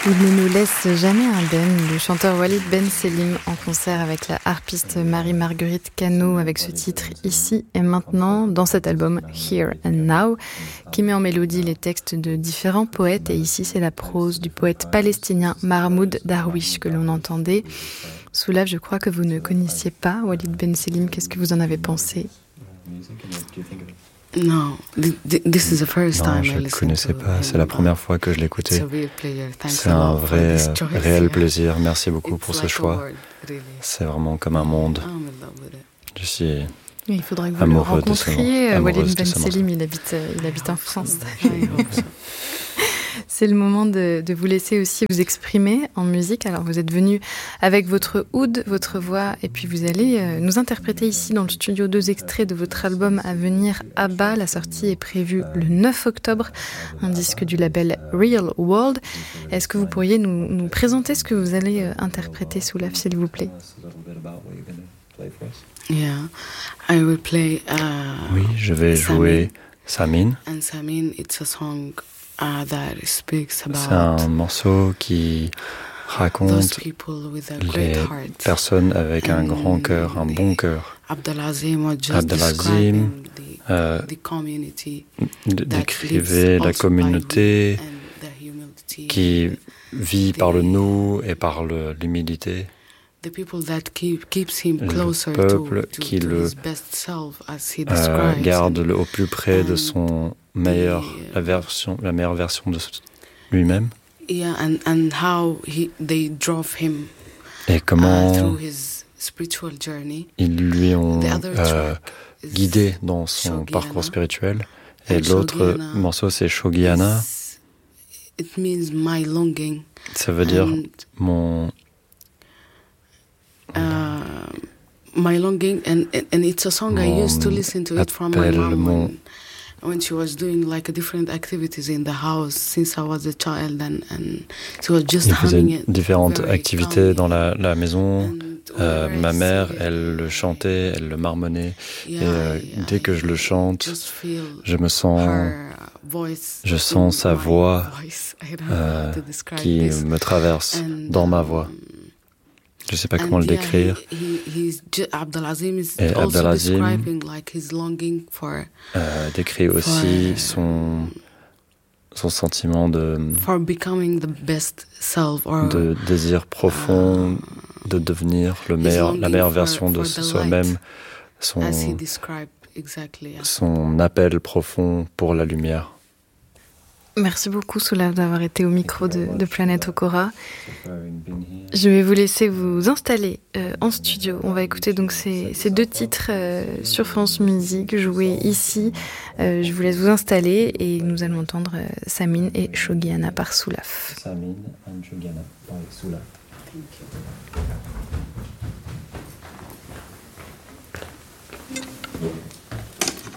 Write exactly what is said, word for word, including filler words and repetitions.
Il ne nous laisse jamais indemne, le chanteur Walid Ben Selim en concert avec la harpiste Marie-Marguerite Cano avec ce titre Ici et maintenant dans cet album Here and Now qui met en mélodie les textes de différents poètes et ici c'est la prose du poète palestinien Mahmoud Darwish que l'on entendait. Soulav, je crois que vous ne connaissiez pas Walid Ben Selim, qu'est-ce que vous en avez pensé? Non, this is the first non, time je ne connaissais pas. C'est la première fois que je l'écoutais. C'est un vrai, euh, réel plaisir. Merci beaucoup pour ce choix. C'est vraiment comme un monde. Je suis Il faudrait que vous le rencontriez. Walid Ben Selim, il habite, il habite en France. C'est le moment de, de vous laisser aussi vous exprimer en musique. Alors vous êtes venu avec votre oud, votre voix, et puis vous allez euh, nous interpréter ici dans le studio deux extraits de votre album à venir, Abba. La sortie est prévue le neuf octobre, un disque du label Real World. Est-ce que vous pourriez nous, nous présenter ce que vous allez euh, interpréter, Soulav, s'il vous plaît? Yeah, I will play, uh, oui, je vais jouer Samin. And Samin, it's a song uh, that speaks about C'est un morceau qui raconte les personnes avec un grand cœur, un bon cœur. Abdelazim euh, décrivait la communauté qui vit par le nous et par le, l'humilité. Le peuple qui le euh, garde le, au plus près de son meilleur, la, version, la meilleure version de lui-même. Yeah, and, and how he, they drove him, et comment uh, through his spiritual journey. Ils lui ont euh, guidé dans son Shogiana. Parcours spirituel. Et and l'autre Shogiana, morceau, c'est Shogiana. It means my longing. Ça veut dire and, mon... Uh, my longing, and, and it's a song I used to listen to it from my mom mon... when, when she was doing like different activities in the house since I was a child, and, and she was just humming it. Différentes activités dans la, la maison. Euh, ma mère, elle le chantait, elle le marmonnait. Yeah, et euh, yeah, dès que je le chante, je me sens, je sens sa voix euh, qui me traverse and, dans ma voix. Je ne sais pas comment le décrire. Et Abdelazim euh, décrit aussi son, son sentiment de, de désir profond de devenir le meilleur, la meilleure version de soi-même, son, son appel profond pour la lumière. Merci beaucoup, Soulav, d'avoir été au micro de, de Planète Okora. Je vais vous laisser vous installer euh, en studio. On va écouter donc ces, ces deux titres euh, sur France Musique, joués ici. Euh, je vous laisse vous installer et nous allons entendre euh, Samin et Shogiana par Soulav. Samin et Shogiana par Soulav. Thank you.